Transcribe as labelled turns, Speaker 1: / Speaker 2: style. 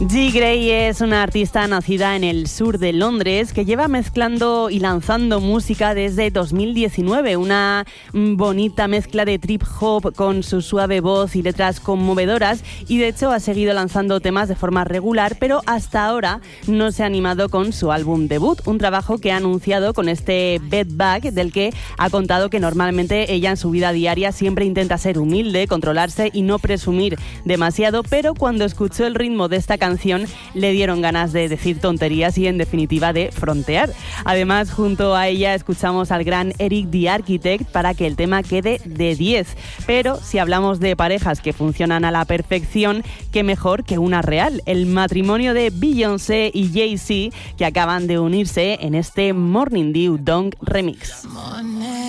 Speaker 1: G. Gray es una artista nacida en el sur de Londres que lleva mezclando y lanzando música desde 2019, una bonita mezcla de trip hop con su suave voz y letras conmovedoras, y de hecho ha seguido lanzando temas de forma regular, pero hasta ahora no se ha animado con su álbum debut, un trabajo que ha anunciado con este Bed Bag, del que ha contado que normalmente ella en su vida diaria siempre intenta ser humilde, controlarse y no presumir demasiado, pero cuando escuchó el ritmo de esta canción le dieron ganas de decir tonterías y en definitiva de frontear. Además, junto a ella escuchamos al gran Eric the Architect para que el tema quede de 10. Pero si hablamos de parejas que funcionan a la perfección, qué mejor que una real, el matrimonio de Beyoncé y Jay-Z, que acaban de unirse en este Morning Dew Dong remix.